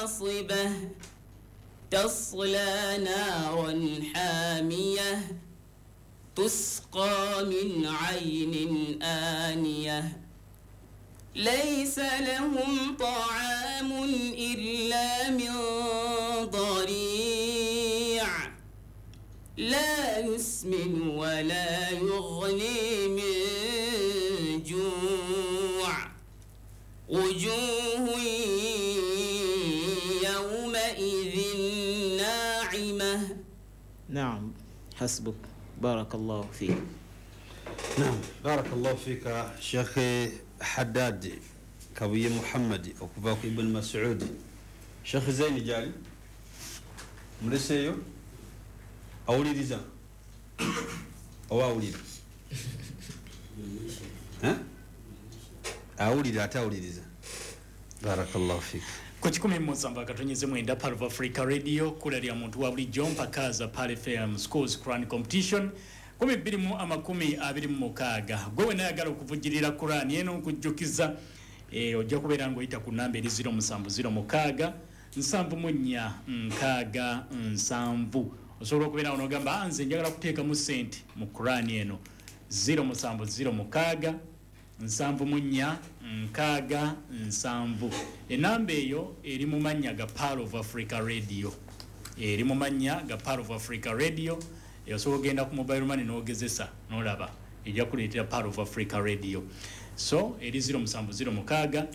واصبة تصلى نارا حامية تسقى من عين آنية ليس لهم طعام إلا من ضريع لا يسمن ولا يغني من جوع وجوه يومئذ ناعمة. نعم حسبك بارك الله فيك. نعم بارك الله فيك شيخ حداد كوي محمد وكفاك ابن مسعود. شيخ زين جالي مرسيو أولي ديزا أو أولي ها أولي داتا أولي ديزا بارك الله فيك. Kuchikumi Mozamba katonyeze mwenda part of Africa Radio kula lya muntu wa buli jompa kaza pale FM Schools Quran Competition 1226 gwe nayagala okuvugirira Quran yeno kujjukiza ojja kubeera ngoyita ku namba 0706 7 osobola okubeera onogamba nze njagala kuteeka mu sente mu Quran yeno 0706 7 enamba eyo eri mu mannya ga Part of Africa Radio eri mu mannya ga Part of Africa Radio osobola ogenda ku mobile money n'ogezesa n'olaba ejja kuleetera Part of Africa Radio so eri 0706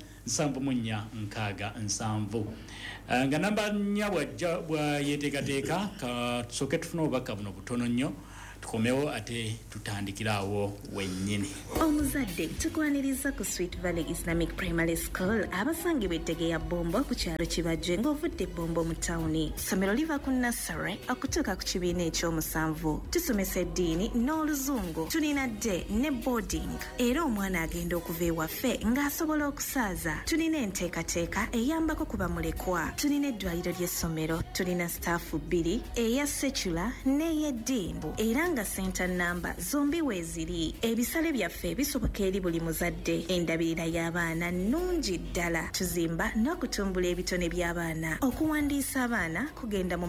7 nga namba nnya bwa yeteekateeka ka tusooke tufune obubaka buno butono nnyo tukomewo ate tutandikirawo wennyini. Omuzadde tukwaniriza ku Sweet Valley Islamic Primary School abasangibwa Ettegeya Bombo ku kyalo Kibajje ng'ovudde Bombo mu tawuni. Ssomero liva ku nursery okutuuka ku kibiina ekyomusanvu. Tusomesa eddiini n'oluzungu. Tulina day ne boarding era omwana agenda okuva ewaffe ng'asobola okusaaza. Tulina enteekateeka eyambako ku bamulekwa. Tulina eddwaliro ly'essomero. Tulina staafu 2 eya secular n'ey'eddiini era nga center number zombi weeziri. Ebisale byaffe bisoboka eri buli muzadde. Endabirira y'abaana nnungi ddala. Tuzimba n'okutumbula ebitone by'abaana. Okuwandiisa abaana kugenda mu